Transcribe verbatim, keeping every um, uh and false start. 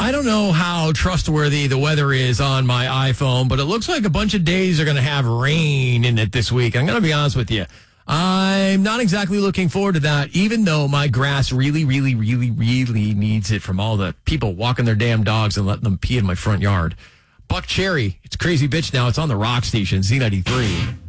I don't know how trustworthy the weather is on my iPhone, but it looks like a bunch of days are going to have rain in it this week. I'm going to be honest with you. I'm not exactly looking forward to that, even though my grass really, really, really, really needs it from all the people walking their damn dogs and letting them pee in my front yard. Buck Cherry, it's Crazy Bitch now. It's on the Rock Station, Z ninety-three.